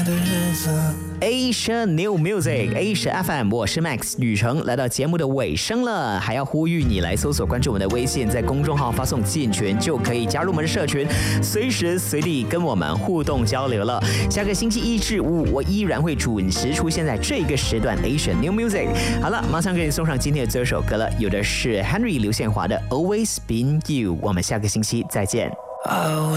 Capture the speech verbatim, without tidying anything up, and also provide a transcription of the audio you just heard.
的日子。 Asia New Music Asia F M， 我是 Max 雨成，来到节目的尾声了，还要呼吁你来搜索关注我们的微信，在公众号发送进群就可以加入我们的社群，随时随地跟我们互动交流了。下个星期一至五，我依然会准时出现在这个时段 Asia New Music。好了，马上给你送上今天的最后一首歌了，有的是 Henry 刘宪华的 Always Been You， 我们下个星期再见。 Oh,